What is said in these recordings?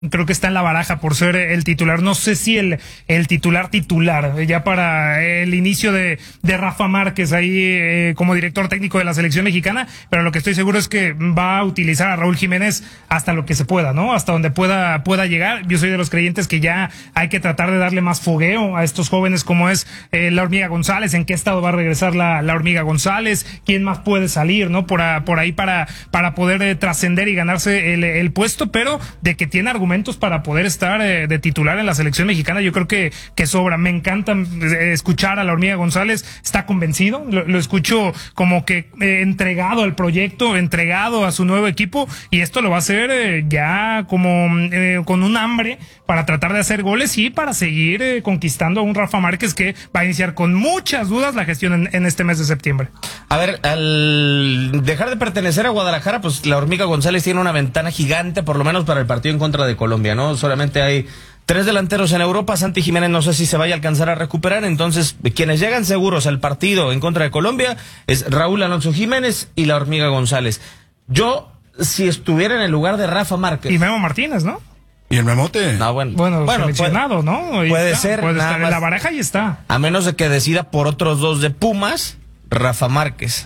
creo que está en la baraja por ser el titular. No sé si el titular, ya para el inicio de Rafa Márquez ahí como director técnico de la selección mexicana, pero lo que estoy seguro es que va a utilizar a Raúl Jiménez hasta lo que se pueda, ¿no? Hasta donde pueda llegar. Yo soy de los creyentes que ya hay que tratar de darle más fogueo a estos jóvenes como es la Hormiga González, en qué estado va a regresar la Hormiga González, quién más puede salir, ¿no? Por ahí para poder trascender y ganarse el puesto, pero de que tiene argumentos para poder estar de titular en la selección mexicana, yo creo que sobra. Me encanta escuchar a la Hormiga González, está convencido, lo escucho como que entregado al proyecto, entregado a su nuevo equipo, y esto lo va a hacer ya como con un hambre para tratar de hacer goles y para seguir conquistando a un Rafa Márquez que va a iniciar con muchas dudas la gestión en este mes de septiembre. A ver, al dejar de pertenecer a Guadalajara, pues la Hormiga González tiene una ventana gigante, por lo menos para el partido en contra de Colombia, ¿no? Solamente hay 3 delanteros en Europa. Santi Jiménez no sé si se vaya a alcanzar a recuperar, entonces quienes llegan seguros al partido en contra de Colombia es Raúl Alonso Jiménez y la Hormiga González. Yo, si estuviera en el lugar de Rafa Márquez... Y Memo Martínez, ¿no? ¿Y el Memote? No, bueno seleccionado, ¿no? Puede ser. Puede estar en la baraja y está. A menos de que decida por otros 2 de Pumas, Rafa Márquez.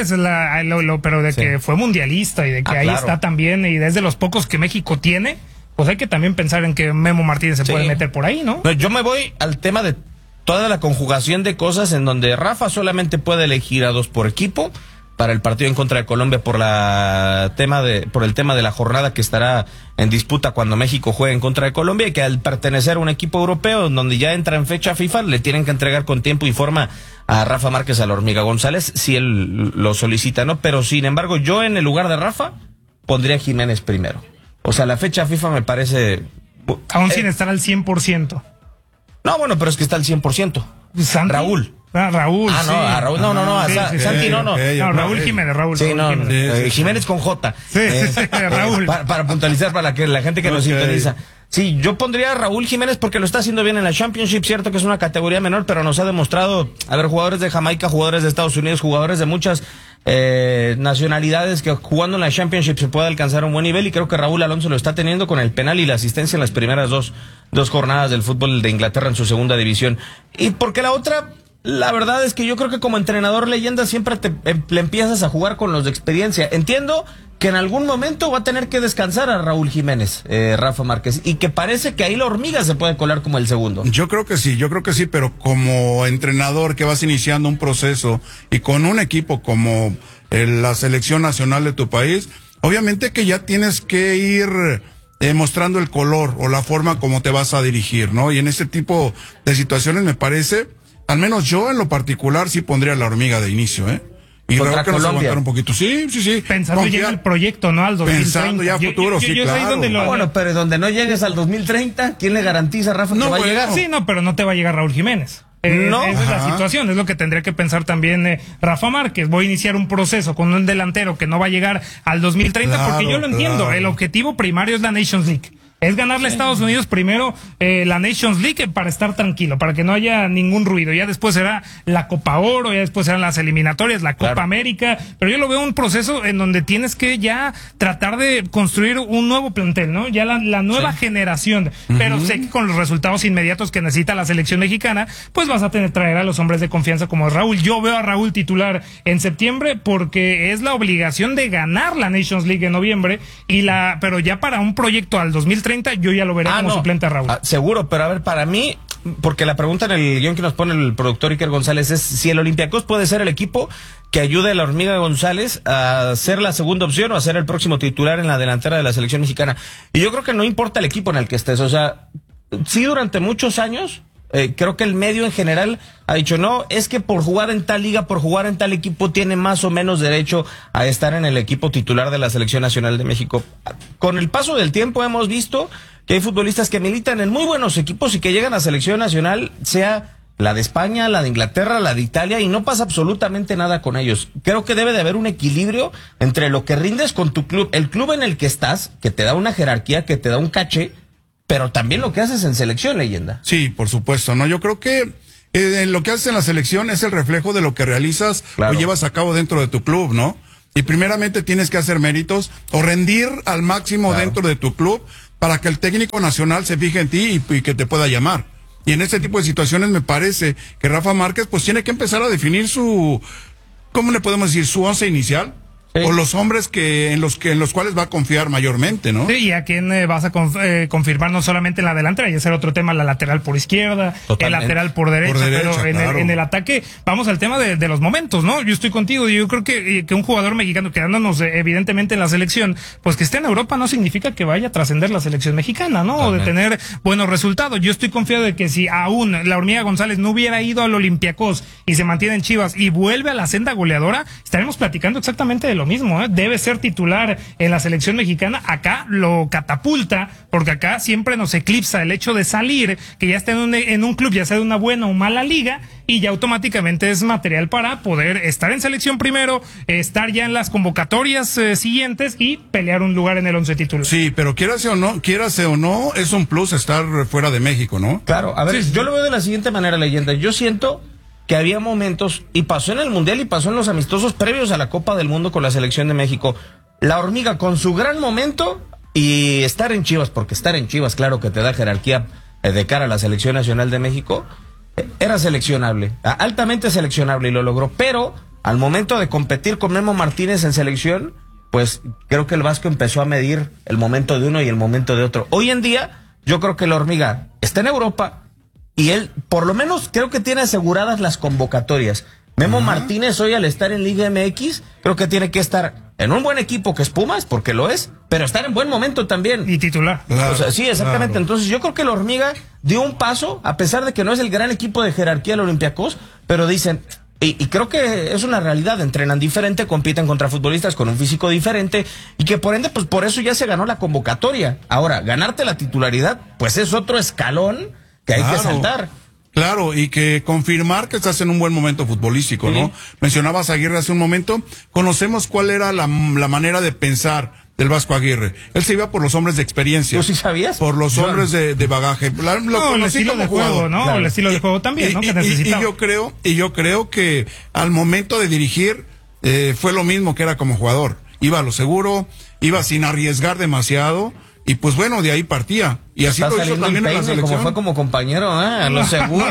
Pero de que fue mundialista y de que ahí está también, y desde los pocos que México tiene, pues hay que también pensar en que Memo Martínez se puede meter por ahí, ¿no? Yo me voy al tema de toda la conjugación de cosas en donde Rafa solamente puede elegir a 2 por equipo para el partido en contra de Colombia por el tema de la jornada que estará en disputa cuando México juegue en contra de Colombia, y que al pertenecer a un equipo europeo donde ya entra en fecha FIFA le tienen que entregar con tiempo y forma a Rafa Márquez, a la Hormiga González, si él lo solicita, ¿no? Pero sin embargo, yo en el lugar de Rafa pondría a Jiménez primero. O sea, la fecha FIFA me parece... Aún sin estar al 100%. No, bueno, pero es que está al 100%. ¿Santi? Raúl. Raúl. Ah, no, a Raúl, no, Santi no. Raúl Jiménez, Raúl. Sí, Jiménez. Jiménez con J. Sí, Raúl. Para puntualizar para la gente que nos sintoniza. Sí, yo pondría a Raúl Jiménez porque lo está haciendo bien en la Championship, cierto que es una categoría menor, pero nos ha demostrado, jugadores de Jamaica, jugadores de Estados Unidos, jugadores de muchas nacionalidades que jugando en la Championship se puede alcanzar un buen nivel, y creo que Raúl Alonso lo está teniendo con el penal y la asistencia en las primeras dos jornadas del fútbol de Inglaterra en su segunda división. Y porque la otra... La verdad es que yo creo que como entrenador leyenda siempre le empiezas a jugar con los de experiencia. Entiendo que en algún momento va a tener que descansar a Raúl Jiménez, Rafa Márquez, y que parece que ahí la Hormiga se puede colar como el segundo. Yo creo que sí, pero como entrenador que vas iniciando un proceso y con un equipo como la selección nacional de tu país, obviamente que ya tienes que ir mostrando el color o la forma como te vas a dirigir, ¿no? Y en ese tipo de situaciones me parece... Al menos yo en lo particular sí pondría a la Hormiga de inicio, ¿eh? Y contra creo que nos aguantar un poquito. Sí. Pensando ya en el proyecto, ¿no? Al 2030. Pensando ya a futuro, sí, claro. Bueno, pero donde no llegues al 2030, ¿quién le garantiza a Rafa que va a llegar? Sí, no, pero no te va a llegar Raúl Jiménez. No. Esa es la situación, es lo que tendría que pensar también Rafa Márquez. Voy a iniciar un proceso con un delantero que no va a llegar al 2030, porque yo lo entiendo. El objetivo primario es la Nations League. Es ganarle a Estados Unidos primero la Nations League para estar tranquilo, para que no haya ningún ruido. Ya después será la Copa Oro, ya después serán las eliminatorias, la Copa América. Pero yo lo veo un proceso en donde tienes que ya tratar de construir un nuevo plantel, ¿no? Ya la nueva generación. Pero sé que con los resultados inmediatos que necesita la selección mexicana, pues vas a tener que traer a los hombres de confianza como Raúl. Yo veo a Raúl titular en septiembre porque es la obligación de ganar la Nations League en noviembre, pero ya para un proyecto al 2030 yo ya lo veré como suplente a Raúl. Seguro, pero a ver, para mí, porque la pregunta en el guión que nos pone el productor Iker González es si el Olympiacos puede ser el equipo que ayude a la Hormiga González a ser la segunda opción o a ser el próximo titular en la delantera de la selección mexicana. Y yo creo que no importa el equipo en el que estés, o sea, sí, durante muchos años... creo que el medio en general ha dicho, no, es que por jugar en tal liga, por jugar en tal equipo, tiene más o menos derecho a estar en el equipo titular de la Selección Nacional de México. Con el paso del tiempo hemos visto que hay futbolistas que militan en muy buenos equipos y que llegan a Selección Nacional, sea la de España, la de Inglaterra, la de Italia, y no pasa absolutamente nada con ellos. Creo que debe de haber un equilibrio entre lo que rindes con tu club, el club en el que estás, que te da una jerarquía, que te da un caché, pero también lo que haces en selección, leyenda. Sí, por supuesto, ¿no? Yo creo que lo que haces en la selección es el reflejo de lo que realizas o llevas a cabo dentro de tu club, ¿no? Y primeramente tienes que hacer méritos o rendir al máximo dentro de tu club para que el técnico nacional se fije en ti y que te pueda llamar. Y en este tipo de situaciones me parece que Rafa Márquez pues tiene que empezar a definir ¿cómo le podemos decir? Su once inicial. Sí. O los hombres en los cuales va a confiar mayormente, ¿no? Sí, y a quién vas a confirmar no solamente en la delantera, y ese era otro tema, la lateral por izquierda, totalmente. El lateral por derecha, pero claro. en el ataque, vamos al tema de los momentos, ¿no? Yo estoy contigo, yo creo que un jugador mexicano quedándonos evidentemente en la selección, pues que esté en Europa no significa que vaya a trascender la selección mexicana, ¿no? Totalmente. O de tener buenos resultados. Yo estoy confiado de que si aún la Hormiga González no hubiera ido al Olympiacos y se mantiene en Chivas y vuelve a la senda goleadora, estaremos platicando exactamente de lo mismo, ¿eh? Debe ser titular en la selección mexicana. Acá lo catapulta, porque acá siempre nos eclipsa el hecho de salir, que ya esté en un club, ya sea de una buena o mala liga, y ya automáticamente es material para poder estar en selección primero, estar ya en las convocatorias siguientes y pelear un lugar en el 11 titular. Sí, pero quierase o no, es un plus estar fuera de México, ¿no? Claro, a ver, sí. Yo lo veo de la siguiente manera, Leyenda. Yo siento que había momentos, y pasó en el Mundial y pasó en los amistosos previos a la Copa del Mundo con la selección de México, la Hormiga con su gran momento y estar en Chivas, porque estar en Chivas, claro que te da jerarquía de cara a la selección nacional de México, era seleccionable, altamente seleccionable, y lo logró, pero al momento de competir con Memo Martínez en selección, pues creo que el Vasco empezó a medir el momento de uno y el momento de otro. Hoy en día, yo creo que la Hormiga está en Europa, y él, por lo menos, creo que tiene aseguradas las convocatorias. Memo Martínez hoy al estar en Liga MX, creo que tiene que estar en un buen equipo que es Pumas, porque lo es, pero estar en buen momento también. Y titular. Claro, o sea, sí, exactamente. Claro. Entonces yo creo que la Hormiga dio un paso, a pesar de que no es el gran equipo de jerarquía del Olympiacos, pero dicen, y creo que es una realidad, entrenan diferente, compiten contra futbolistas con un físico diferente, y que por ende, pues por eso ya se ganó la convocatoria. Ahora, ganarte la titularidad, pues es otro escalón que hay que saltar. Claro, y que confirmar que estás en un buen momento futbolístico, ¿no? Mencionabas a Aguirre hace un momento, conocemos cuál era la manera de pensar del Vasco Aguirre. Él se iba por los hombres de experiencia. ¿Tú sí sabías? Por los hombres de bagaje. El estilo de juego, ¿no? Claro. El estilo de juego también, ¿no? Que necesitaba. Y yo creo que al momento de dirigir, fue lo mismo que era como jugador. Iba a lo seguro, iba sin arriesgar demasiado, y pues bueno, de ahí partía. Y así lo hizo también en la selección. Como fue como compañero, a lo seguro.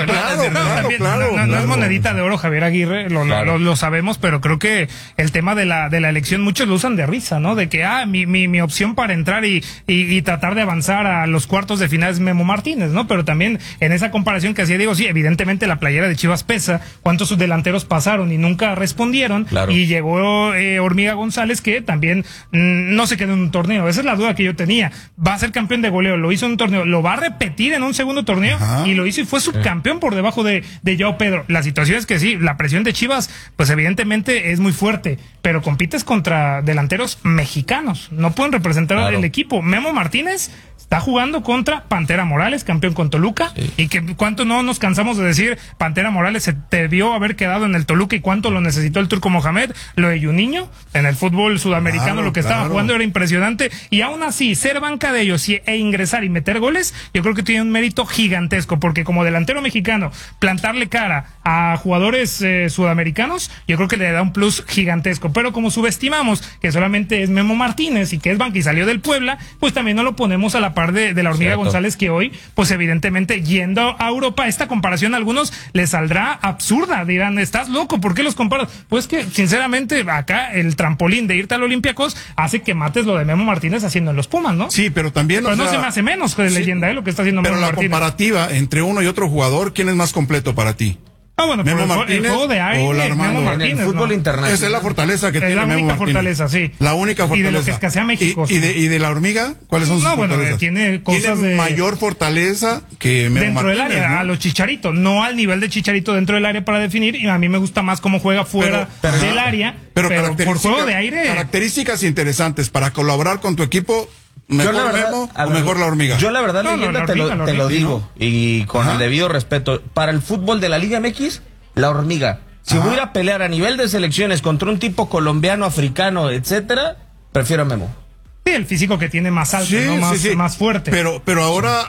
Claro. No es monedita de oro Javier Aguirre, lo sabemos, pero creo que el tema de la elección, muchos lo usan de risa, ¿no? De que, mi opción para entrar y tratar de avanzar a los cuartos de final es Memo Martínez, ¿no? Pero también en esa comparación que hacía Diego, sí, evidentemente la playera de Chivas pesa, cuántos delanteros pasaron y nunca respondieron, claro. Y llegó Hormiga González, que también no se quedó en un torneo. Esa es la duda que yo tenía. Va a ser campeón de goleo, lo hizo en un torneo, lo va a repetir en un segundo torneo. Ajá. Y lo hizo y fue subcampeón por debajo de Joao Pedro. La situación es que sí, la presión de Chivas, pues evidentemente es muy fuerte, pero compites contra delanteros mexicanos, no pueden representar el equipo. Memo Martínez está jugando contra Pantera Morales, campeón con Toluca, y que cuánto no nos cansamos de decir, Pantera Morales se debió haber quedado en el Toluca y cuánto lo necesitó el Turco Mohamed. Lo de Juninho en el fútbol sudamericano, lo que estaba jugando era impresionante, y aún así ser banca de ellos e ingresar y meter goles, yo creo que tiene un mérito gigantesco, porque como delantero mexicano, plantarle cara a jugadores sudamericanos, yo creo que le da un plus gigantesco. Pero como subestimamos que solamente es Memo Martínez y que es banca y salió del Puebla, pues también no lo ponemos a la par de la Hormiga González, que hoy, pues evidentemente yendo a Europa, esta comparación a algunos les saldrá absurda, dirán, estás loco, ¿por qué los comparas? Pues que sinceramente acá el trampolín de irte al Olympiacos hace que mates lo de Memo Martínez haciendo en los Pumas, ¿no? Sí, pero también, pero no se me hace menos que de leyenda, lo que está haciendo Memo Martínez. Pero la comparativa entre uno y otro jugador, ¿quién es más completo para ti? Bueno, Memo Martínez, el juego de aire, o Memo Martínez, en el fútbol internacional. Esa es la fortaleza que tiene Memo Martínez. La única fortaleza, sí. La única fortaleza. Y de lo que escasea México. ¿Y de la Hormiga? ¿Cuáles son sus fortalezas? Tiene cosas tiene mayor fortaleza que Memo dentro Martínez, del área, ¿no? a los Chicharito, no al nivel de Chicharito dentro del área para definir, y a mí me gusta más cómo juega fuera del área, pero por juego de aire. Características interesantes para colaborar con tu equipo. ¿Mejor Memo o mejor la Hormiga? Yo la verdad, Leyenda, te lo digo, y con el debido respeto, para el fútbol de la Liga MX, la Hormiga. Si voy a ir a pelear a nivel de selecciones contra un tipo colombiano, africano, etcétera, prefiero a Memo. Sí, el físico que tiene más alto, ¿no? Más fuerte. Pero ahora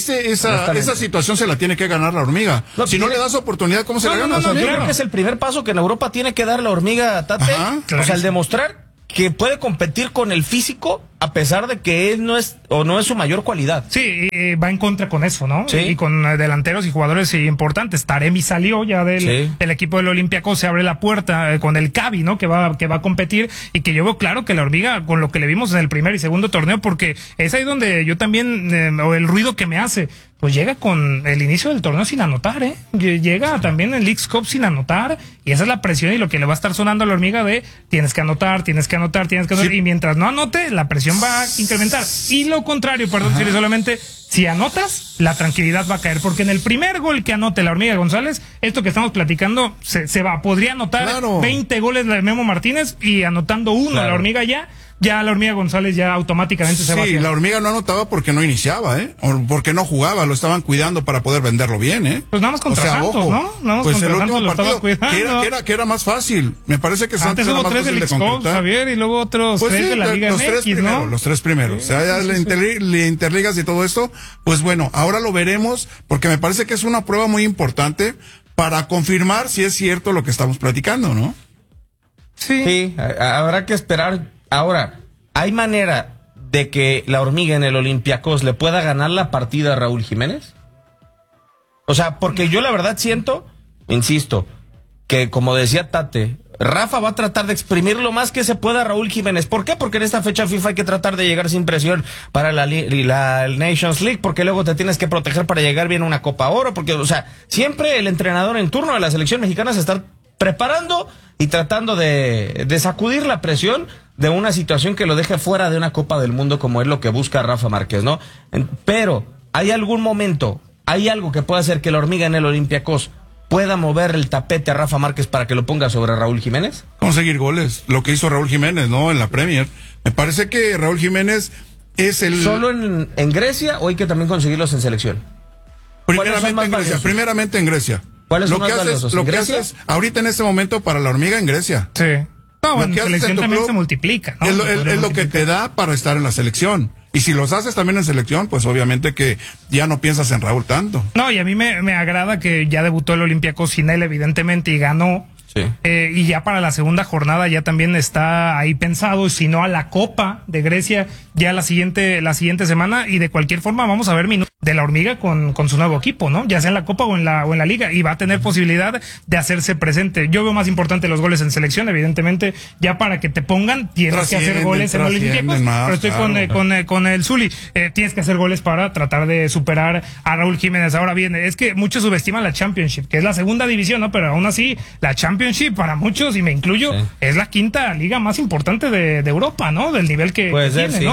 esa situación se la tiene que ganar la Hormiga. No, si no le das oportunidad, ¿cómo se la gana? Yo creo que es el primer paso que en Europa tiene que dar la Hormiga, Tate. O sea, el demostrar que puede competir con el físico a pesar de que él no es su mayor cualidad. Sí, va en contra con eso, ¿no? Sí. Y con delanteros y jugadores importantes. Taremi salió ya del equipo del Olympiacos, se abre la puerta con el Cavi, ¿no? Que va a competir, y que yo veo claro que la Hormiga, con lo que le vimos en el primer y segundo torneo, porque es ahí donde yo también, o el ruido que me hace, pues llega con el inicio del torneo sin anotar, ¿eh? Llega también en Leagues Cup sin anotar, y esa es la presión y lo que le va a estar sonando a la Hormiga de tienes que anotar, sí. Y mientras no anote, la presión va a incrementar. Y lo contrario, perdón, si solamente si anotas, la tranquilidad va a caer, porque en el primer gol que anote la Hormiga González, esto que estamos platicando se va, podría anotar 20 goles de Memo Martínez, y anotando uno la Hormiga ya la Hormiga González ya automáticamente se va. Sí, la Hormiga no anotaba porque no iniciaba, o porque no jugaba, lo estaban cuidando para poder venderlo bien, Pues nada más contra Santos, ojo, ¿no? Nada más pues contra el Santos último lo partido, estaba cuidando. que era más fácil. Me parece que Santos antes era hubo más 3 fácil del de Leagues Cup, concretar. Javier, y luego otros 3 de la Liga los MX, tres primeros, ¿no? Los tres primeros. Sí, o sea, la interligas y todo esto, pues bueno, ahora lo veremos, porque me parece que es una prueba muy importante para confirmar si es cierto lo que estamos platicando, ¿no? Sí, habrá que esperar. Ahora, ¿hay manera de que la Hormiga en el Olympiacos le pueda ganar la partida a Raúl Jiménez? O sea, porque yo la verdad siento, insisto, que como decía Tate, Rafa va a tratar de exprimir lo más que se pueda a Raúl Jiménez. ¿Por qué? Porque en esta fecha FIFA hay que tratar de llegar sin presión para la Nations League, porque luego te tienes que proteger para llegar bien a una Copa Oro, porque, o sea, siempre el entrenador en turno de la selección mexicana se está preparando y tratando de sacudir la presión de una situación que lo deje fuera de una Copa del Mundo, como es lo que busca Rafa Márquez, ¿no? Pero, ¿hay algún momento, hay algo que pueda hacer que la Hormiga en el Olympiacos pueda mover el tapete a Rafa Márquez para que lo ponga sobre Raúl Jiménez? Conseguir goles, lo que hizo Raúl Jiménez, ¿no? En la Premier. Me parece que Raúl Jiménez es el... ¿Solo en Grecia o hay que también conseguirlos en selección? Primeramente en Grecia. ¿Cuáles son más valiosos? Lo que haces ahorita en este momento para la Hormiga en Grecia. Sí. No, en que selección también se multiplica, ¿no? Es lo que te da para estar en la selección. Y si los haces también en selección, pues obviamente que ya no piensas en Raúl tanto. No, y a mí me agrada que ya debutó el Olympiacos sin él, evidentemente, y ganó. Sí. Y ya para la segunda jornada ya también está ahí pensado, si no a la Copa de Grecia ya la siguiente semana, y de cualquier forma vamos a ver minutos de la Hormiga con su nuevo equipo, ¿no? Ya sea en la Copa o en la Liga, y va a tener posibilidad de hacerse presente. Yo veo más importante los goles en selección, evidentemente, ya para que te pongan, tienes que hacer goles en Olympiacos, pero estoy con el Zuli, tienes que hacer goles para tratar de superar a Raúl Jiménez. Ahora bien, es que muchos subestiman la Championship, que es la segunda división, ¿no? Pero aún así, la Championship para muchos, y me incluyo, es la quinta liga más importante de Europa, ¿no? Del nivel que tiene, sí, ¿no?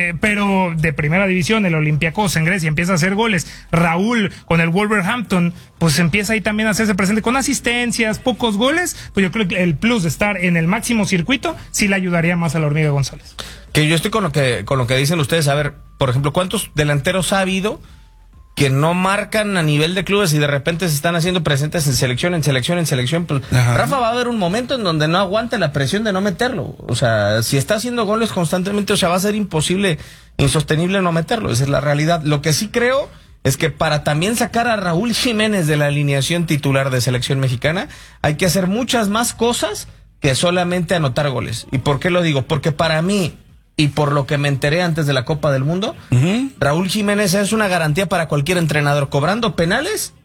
Pero de primera división, el Olympiacos en Grecia empieza a hacer goles. Raúl con el Wolverhampton, pues empieza ahí también a hacerse presente con asistencias, pocos goles. Pues yo creo que el plus de estar en el máximo circuito sí le ayudaría más a la Hormiga González. Que yo estoy con lo que dicen ustedes. A ver, por ejemplo, ¿cuántos delanteros ha habido que no marcan a nivel de clubes y de repente se están haciendo presentes en selección? Pues Rafa va a haber un momento en donde no aguante la presión de no meterlo. O sea, si está haciendo goles constantemente, o sea, va a ser imposible, insostenible no meterlo. Esa es la realidad. Lo que sí creo es que para también sacar a Raúl Jiménez de la alineación titular de selección mexicana, hay que hacer muchas más cosas que solamente anotar goles. ¿Y por qué lo digo? Porque para mí, y por lo que me enteré antes de la Copa del Mundo, Raúl Jiménez es una garantía para cualquier entrenador, cobrando penales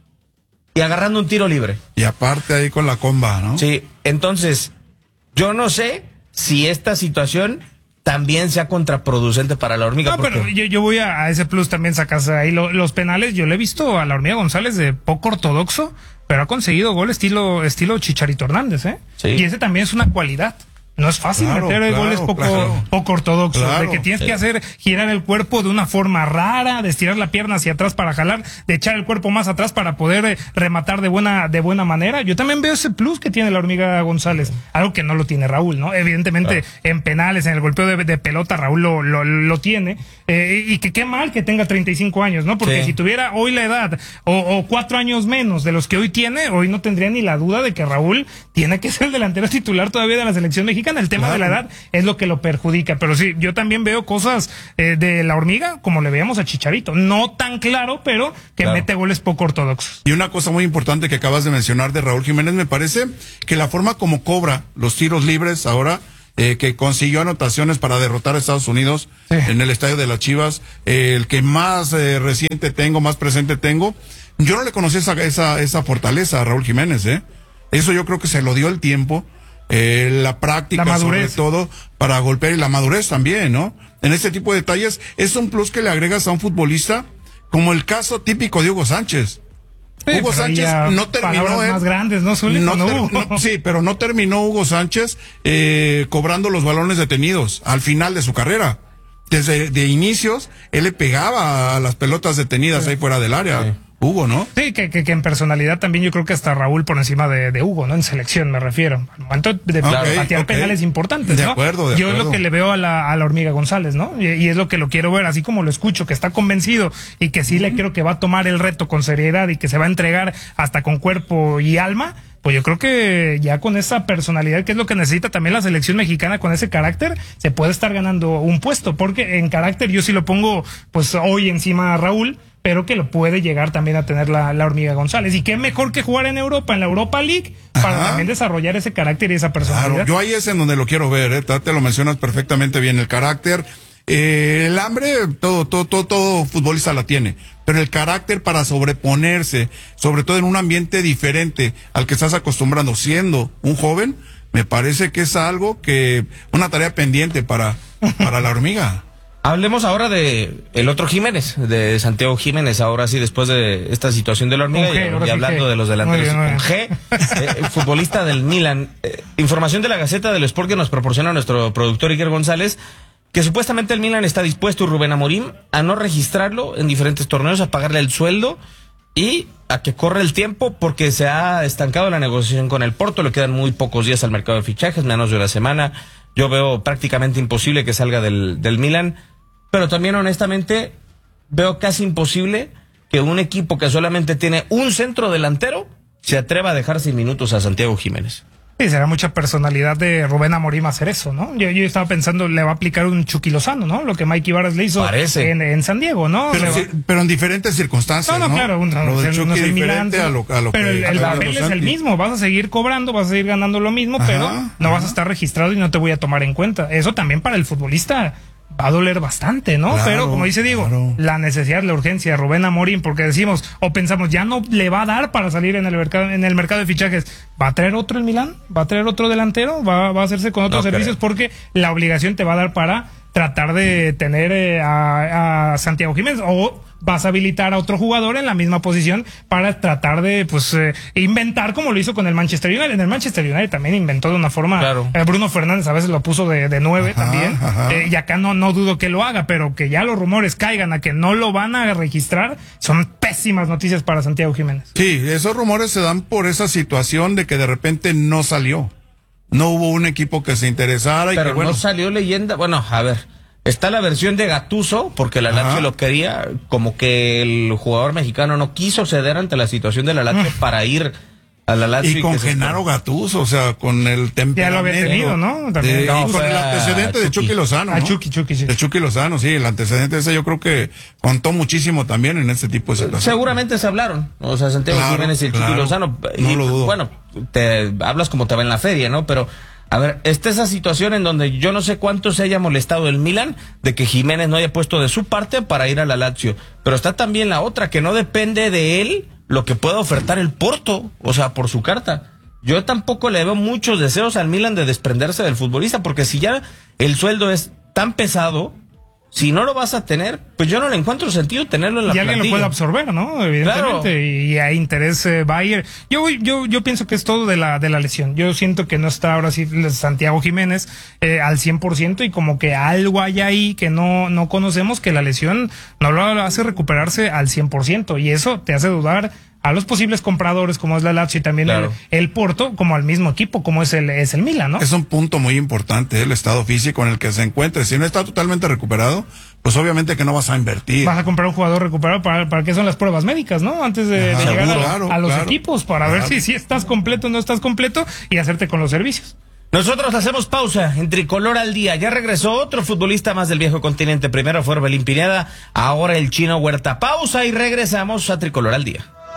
y agarrando un tiro libre. Y aparte ahí con la comba, ¿no? Sí, entonces, yo no sé si esta situación también sea contraproducente para la Hormiga. No, pero yo voy a ese plus también, sacas ahí los penales. Yo le he visto a la Hormiga González de poco ortodoxo, pero ha conseguido gol estilo Chicharito Hernández, ¿eh? Sí. Y ese también es una cualidad. No es fácil meter goles poco ortodoxos, de que tienes que hacer girar el cuerpo de una forma rara, de estirar la pierna hacia atrás para jalar, de echar el cuerpo más atrás para poder rematar de buena manera. Yo también veo ese plus que tiene la Hormiga González, algo que no lo tiene Raúl, ¿no? Evidentemente, en penales, en el golpeo de pelota, Raúl lo tiene, y que qué mal que tenga 35 años, ¿no? Porque si tuviera hoy la edad, o 4 años menos de los que hoy tiene, hoy no tendría ni la duda de que Raúl tiene que ser el delantero titular todavía de la selección mexicana. El tema de la edad es lo que lo perjudica, pero sí, yo también veo cosas de la Hormiga como le veíamos a Chicharito, no tan claro, pero que mete goles poco ortodoxos. Y una cosa muy importante que acabas de mencionar de Raúl Jiménez, me parece que la forma como cobra los tiros libres ahora que consiguió anotaciones para derrotar a Estados Unidos en el estadio de las Chivas, el que más reciente tengo, más presente tengo. Yo no le conocí esa fortaleza a Raúl Jiménez, Eso yo creo que se lo dio el tiempo, la práctica, la madurez, sobre todo, para golpear, y la madurez también, ¿no? En este tipo de detalles, es un plus que le agregas a un futbolista, como el caso típico de Hugo Sánchez. Hugo Sánchez no terminó más grandes, ¿no? Sí, pero no terminó Hugo Sánchez cobrando los balones detenidos al final de su carrera. Desde de inicios, él le pegaba a las pelotas detenidas ahí fuera del área. Sí. Hugo, ¿no? Sí, que en personalidad también yo creo que hasta Raúl por encima de Hugo, ¿no? En selección me refiero. Al momento de patear penales importantes, ¿no? De acuerdo. Yo es lo que le veo a la Hormiga González, ¿no? Y es lo que lo quiero ver, así como lo escucho, que está convencido y que sí le creo que va a tomar el reto con seriedad y que se va a entregar hasta con cuerpo y alma. Pues yo creo que ya con esa personalidad, que es lo que necesita también la selección mexicana, con ese carácter, se puede estar ganando un puesto, porque en carácter yo sí lo pongo pues hoy encima a Raúl, pero que lo puede llegar también a tener la Hormiga González. Y qué mejor que jugar en Europa, en la Europa League, para también desarrollar ese carácter y esa personalidad. Claro, yo ahí es en donde lo quiero ver, te lo mencionas perfectamente bien, el carácter. El hambre, todo futbolista la tiene, pero el carácter para sobreponerse, sobre todo en un ambiente diferente al que estás acostumbrando siendo un joven, me parece que es algo una tarea pendiente para la Hormiga. Hablemos ahora de el otro Jiménez, de Santiago Jiménez, ahora sí, después de esta situación de la Hormiga, y hablando de los delanteros. Con G, futbolista del Milan. Información de la Gaceta del Sport que nos proporciona nuestro productor Iker González, que supuestamente el Milan está dispuesto, Rubén Amorim, a no registrarlo en diferentes torneos, a pagarle el sueldo y a que corra el tiempo, porque se ha estancado la negociación con el Porto. Le quedan muy pocos días al mercado de fichajes, menos de una semana. Yo veo prácticamente imposible que salga del Milan, pero también honestamente veo casi imposible que un equipo que solamente tiene un centro delantero se atreva a dejar sin minutos a Santiago Jiménez. Sí, será mucha personalidad de Rubén Amorim hacer eso, ¿no? Yo estaba pensando, le va a aplicar un Chucky Lozano, ¿no? Lo que Mikey Varas le hizo en San Diego, ¿no? Pero en diferentes circunstancias, ¿no? Claro, lo de Chucky es diferente a lo pero que... el papel es el mismo, vas a seguir cobrando, vas a seguir ganando lo mismo, pero no vas a estar registrado y no te voy a tomar en cuenta. Eso también para el futbolista va a doler bastante, ¿no? Claro, pero como dice Diego, la necesidad, la urgencia de Rubén Amorim, porque decimos o pensamos, ya no le va a dar para salir en el mercado de fichajes. ¿Va a traer otro el Milán? ¿Va a traer otro delantero? ¿Va a hacerse con otros servicios? Porque la obligación te va a dar para tratar de tener a Santiago Jiménez, o vas a habilitar a otro jugador en la misma posición para tratar de inventar, como lo hizo con el Manchester United. En el Manchester United también inventó de una forma. Claro. Bruno Fernández a veces lo puso de 9 también. Y acá no dudo que lo haga, pero que ya los rumores caigan a que no lo van a registrar, son pésimas noticias para Santiago Jiménez. Sí, esos rumores se dan por esa situación de que de repente no salió. No hubo un equipo que se interesara. Pero no salió leyenda. Bueno, a ver, está la versión de Gattuso, porque la Lazio lo quería, como que el jugador mexicano no quiso ceder ante la situación de la Lazio para ir a la Lazio. Y con Gennaro Gattuso, o sea, con el temperamento. Ya lo había tenido, ¿no? También. Con el antecedente de Chucky Lozano, ¿no? Chucky, sí. De Chucky Lozano, sí, el antecedente ese yo creo que contó muchísimo también en este tipo de situaciones. Seguramente se hablaron, o sea, Santiago Jiménez y el Chucky Lozano. No lo dudo. Bueno, te hablas como te va en la feria, ¿no? Pero a ver, está esa situación en donde yo no sé cuánto se haya molestado el Milan de que Jiménez no haya puesto de su parte para ir a la Lazio. Pero está también la otra, que no depende de él lo que pueda ofertar el Porto, o sea, por su carta. Yo tampoco le veo muchos deseos al Milan de desprenderse del futbolista, porque si ya el sueldo es tan pesado, si no lo vas a tener, pues yo no le encuentro sentido tenerlo en la plantilla. Y alguien lo puede absorber, ¿no? Evidentemente. Claro. Y a interés va a ir. Yo pienso que es todo de la lesión. Yo siento que no está ahora sí Santiago Jiménez al 100%, y como que algo hay ahí que no conocemos, que la lesión no lo hace recuperarse al 100%, y eso te hace dudar a los posibles compradores, como es la Lazio y también el Porto, como al mismo equipo, como es el Milan, ¿no? Es un punto muy importante el estado físico en el que se encuentre. Si no está totalmente recuperado, pues obviamente que no vas a invertir. Vas a comprar un jugador recuperado, ¿para qué son las pruebas médicas, no? Antes de llegar a los equipos, para ver si estás completo o no estás completo, y hacerte con los servicios. Nosotros hacemos pausa en Tricolor al Día. Ya regresó otro futbolista más del viejo continente. Primero fue Orbelín Pineda, ahora el Chino Huerta. Pausa y regresamos a Tricolor al Día.